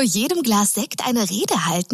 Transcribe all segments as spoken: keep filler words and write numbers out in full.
Vor jedem Glas Sekt eine Rede halten?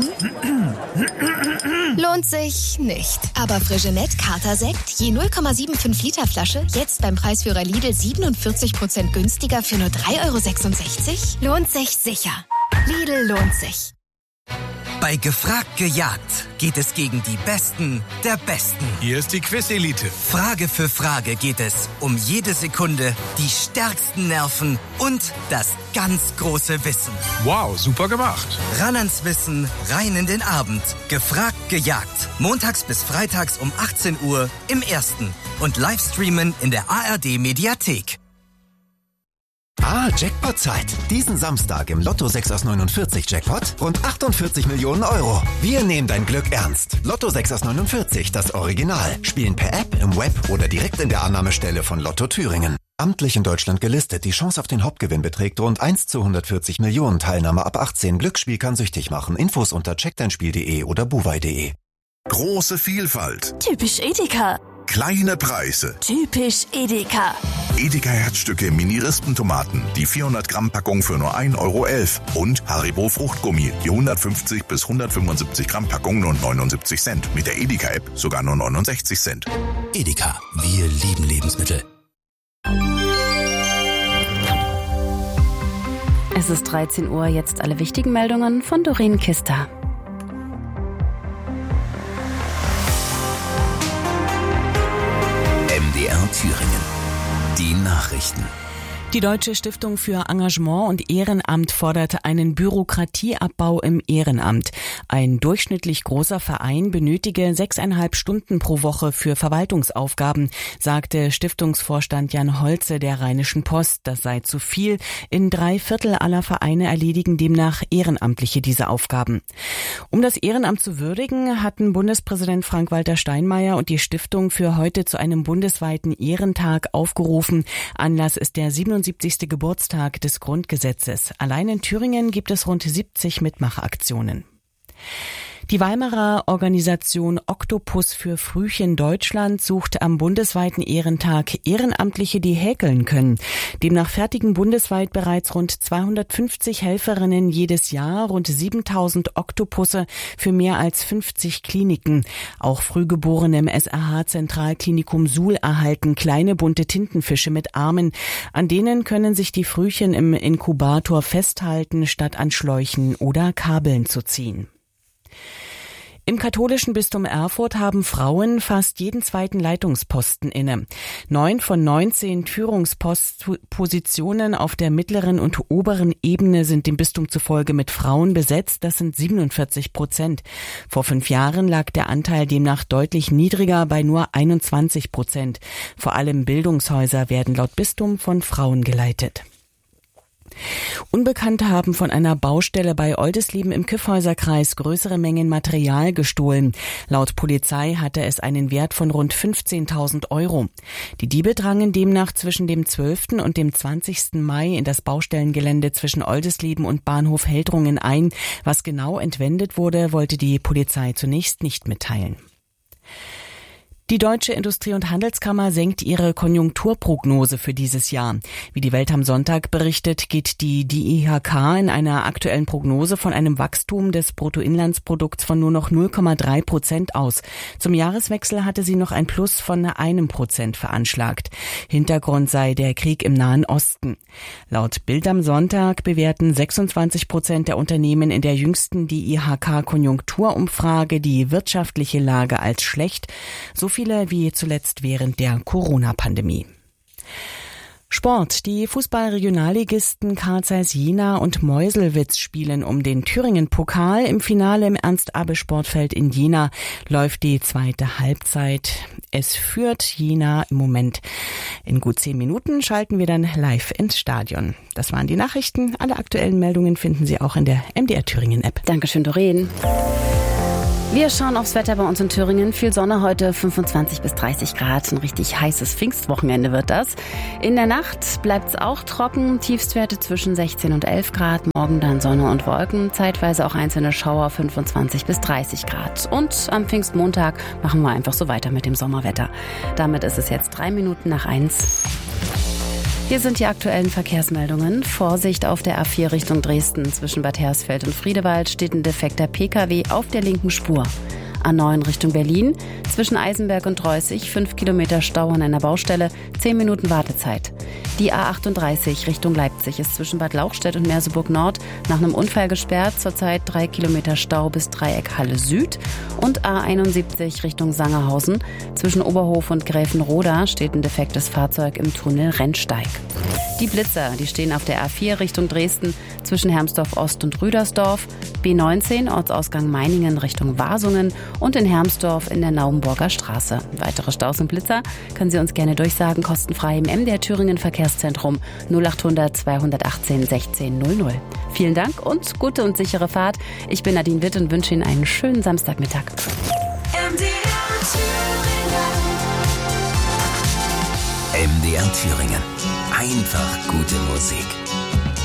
Lohnt sich nicht. Aber Freixenet Kater-Sekt, je null Komma fünfundsiebzig Liter Flasche, jetzt beim Preisführer Lidl siebenundvierzig Prozent günstiger für nur drei Euro sechsundsechzig? Lohnt sich sicher. Lidl lohnt sich. Bei Gefragt gejagt geht es gegen die Besten der Besten. Hier ist die Quiz-Elite. Frage für Frage geht es um jede Sekunde, die stärksten Nerven und das ganz große Wissen. Wow, super gemacht. Ran ans Wissen, rein in den Abend. Gefragt gejagt. Montags bis freitags um achtzehn Uhr im Ersten. Und Livestreamen in der A R D-Mediathek. Ah, Jackpot-Zeit. Diesen Samstag im Lotto sechs aus neunundvierzig Jackpot rund achtundvierzig Millionen Euro. Wir nehmen dein Glück ernst. Lotto sechs aus neunundvierzig, das Original. Spielen per App, im Web oder direkt in der Annahmestelle von Lotto Thüringen. Amtlich in Deutschland gelistet. Die Chance auf den Hauptgewinn beträgt rund eins zu hundertvierzig Millionen. Teilnahme ab achtzehn. Glücksspiel kann süchtig machen. Infos unter checkdeinspiel punkt de oder buwei punkt de. Große Vielfalt. Typisch Edeka. Kleine Preise. Typisch Edeka. Edeka Herzstücke Mini-Rispen-Tomaten. Die vierhundert Gramm Packung für nur ein Euro elf. Und Haribo Fruchtgummi. Die hundertfünfzig bis hundertfünfundsiebzig Gramm Packung nur neunundsiebzig Cent. Mit der Edeka-App sogar nur neunundsechzig Cent. Edeka. Wir lieben Lebensmittel. Es ist dreizehn Uhr, jetzt alle wichtigen Meldungen von Doreen Kister. M D R Thüringen. Die Nachrichten. Die Deutsche Stiftung für Engagement und Ehrenamt fordert einen Bürokratieabbau im Ehrenamt. Ein durchschnittlich großer Verein benötige sechseinhalb Stunden pro Woche für Verwaltungsaufgaben, sagte Stiftungsvorstand Jan Holze der Rheinischen Post. Das sei zu viel. In drei Viertel aller Vereine erledigen demnach Ehrenamtliche diese Aufgaben. Um das Ehrenamt zu würdigen, hatten Bundespräsident Frank-Walter Steinmeier und die Stiftung für heute zu einem bundesweiten Ehrentag aufgerufen. Anlass ist der siebenundsiebzigste Geburtstag des Grundgesetzes. Allein in Thüringen gibt es rund siebzig Mitmachaktionen. Die Weimarer Organisation Oktopus für Frühchen Deutschland sucht am bundesweiten Ehrentag Ehrenamtliche, die häkeln können. Demnach fertigen bundesweit bereits rund zweihundertfünfzig Helferinnen jedes Jahr rund siebentausend Oktopusse für mehr als fünfzig Kliniken. Auch Frühgeborene im S R H-Zentralklinikum Suhl erhalten kleine bunte Tintenfische mit Armen. An denen können sich die Frühchen im Inkubator festhalten, statt an Schläuchen oder Kabeln zu ziehen. Im katholischen Bistum Erfurt haben Frauen fast jeden zweiten Leitungsposten inne. Neun von neunzehn Führungspositionen auf der mittleren und oberen Ebene sind dem Bistum zufolge mit Frauen besetzt. Das sind siebenundvierzig Prozent. Vor fünf Jahren lag der Anteil demnach deutlich niedriger bei nur einundzwanzig Prozent. Vor allem Bildungshäuser werden laut Bistum von Frauen geleitet. Unbekannte haben von einer Baustelle bei Oldisleben im Kyffhäuserkreis größere Mengen Material gestohlen. Laut Polizei hatte es einen Wert von rund fünfzehntausend Euro. Die Diebe drangen demnach zwischen dem zwölften und dem zwanzigsten Mai in das Baustellengelände zwischen Oldisleben und Bahnhof Heldrungen ein. Was genau entwendet wurde, wollte die Polizei zunächst nicht mitteilen. Die Deutsche Industrie- und Handelskammer senkt ihre Konjunkturprognose für dieses Jahr. Wie die Welt am Sonntag berichtet, geht die D I H K in einer aktuellen Prognose von einem Wachstum des Bruttoinlandsprodukts von nur noch null Komma drei Prozent aus. Zum Jahreswechsel hatte sie noch ein Plus von einem Prozent veranschlagt. Hintergrund sei der Krieg im Nahen Osten. Laut Bild am Sonntag bewerten sechsundzwanzig Prozent der Unternehmen in der jüngsten D I H K-Konjunkturumfrage die wirtschaftliche Lage als schlecht. So viele wie zuletzt während der Corona-Pandemie. Sport. Die Fußball-Regionalligisten Carl Zeiss Jena und Meuselwitz spielen um den Thüringen-Pokal. Im Finale im Ernst-Abbe-Sportfeld in Jena läuft die zweite Halbzeit. Es führt Jena im Moment. In gut zehn Minuten schalten wir dann live ins Stadion. Das waren die Nachrichten. Alle aktuellen Meldungen finden Sie auch in der M D R Thüringen-App. Dankeschön, Doreen. Wir schauen aufs Wetter bei uns in Thüringen. Viel Sonne heute, fünfundzwanzig bis dreißig Grad. Ein richtig heißes Pfingstwochenende wird das. In der Nacht bleibt es auch trocken. Tiefstwerte zwischen sechzehn und elf Grad. Morgen dann Sonne und Wolken. Zeitweise auch einzelne Schauer, fünfundzwanzig bis dreißig Grad. Und am Pfingstmontag machen wir einfach so weiter mit dem Sommerwetter. Damit ist es jetzt drei Minuten nach eins. Hier sind die aktuellen Verkehrsmeldungen. Vorsicht auf der A vier Richtung Dresden. Zwischen Bad Hersfeld und Friedewald steht ein defekter P K W auf der linken Spur. A neun Richtung Berlin. Zwischen Eisenberg und Dreußig fünf Kilometer Stau an einer Baustelle, zehn Minuten Wartezeit. Die A achtunddreißig Richtung Leipzig ist zwischen Bad Lauchstädt und Merseburg Nord nach einem Unfall gesperrt. Zurzeit drei Kilometer Stau bis Dreieck Halle Süd. Und A einundsiebzig Richtung Sangerhausen. Zwischen Oberhof und Gräfenroda steht ein defektes Fahrzeug im Tunnel Rennsteig. Die Blitzer, die stehen auf der A vier Richtung Dresden zwischen Hermsdorf Ost und Rüdersdorf, B neunzehn Ortsausgang Meiningen Richtung Wasungen und in Hermsdorf in der Naumburger Straße. Weitere Staus und Blitzer können Sie uns gerne durchsagen, kostenfrei im M D R Thüringen Verkehrszentrum null achthundert zweihundertachtzehn sechzehn null null. Vielen Dank und gute und sichere Fahrt. Ich bin Nadine Witt und wünsche Ihnen einen schönen Samstagmittag. M D R Thüringen. M D R Thüringen. Einfach gute Musik.